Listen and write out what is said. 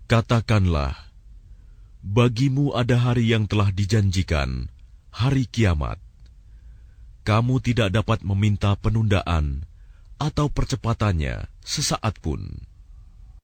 Katakanlah, bagimu ada hari yang telah dijanjikan, hari kiamat. Kamu tidak dapat meminta penundaan atau percepatannya sesaat pun.